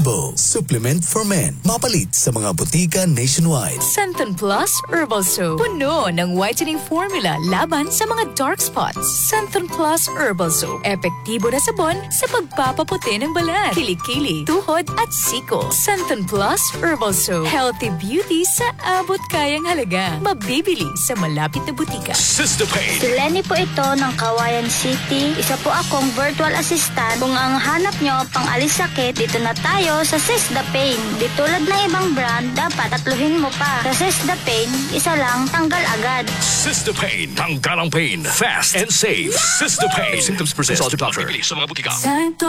Turbo, supplement for men. Mapalit sa mga butika nationwide. Centon Plus Herbal Soap. Puno ng whitening formula laban sa mga dark spots. Centon Plus Herbal Soap. Epektibo na sabon sa pagpapaputi ng balat, kilikili, tuhod at siko. Centon Plus Herbal Soap. Healthy beauty sa abot kayang halaga. Mabibili sa malapit na butika. Sistapain. Si Lenny po ito ng Kawayan City. Isa po akong virtual assistant. Kung ang hanap nyo pang alis sakit, dito na tayo sa Sistapain. Di tulad ng ibang brand, dapat tatluhin mo pa. Sa Sistapain, isa lang, tanggal agad. Sistapain. Tanggal ang pain. Fast and safe. Sistapain. Symptoms persist. Consult your doctor. Sa mga butika. Santo